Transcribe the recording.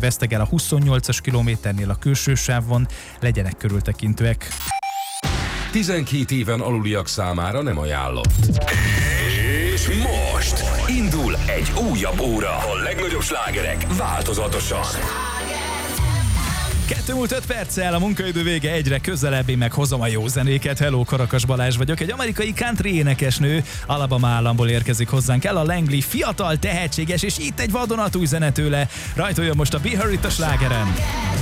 vesztegel a 28-as kilométernél a külső sávon, legyenek körültekintőek. 12 éven aluliak számára nem ajánlott. És most indul egy újabb óra. A legnagyobb slágerek változatosan. 2 múlt 5 perccel, a munkaidő vége egyre közelebb, én meg hozom a jó zenéket. Hello, Karakas Balázs vagyok, egy amerikai country énekesnő, Alabama államból érkezik hozzánk. Ella Langley, fiatal, tehetséges, és itt egy vadonatúj zene tőle. Rajtoljon most a Be Her itt a slágeren.